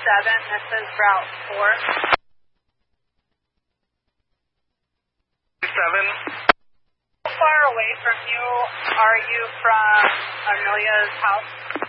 this is Route 4. 7. How far away from you are you from Amelia's house?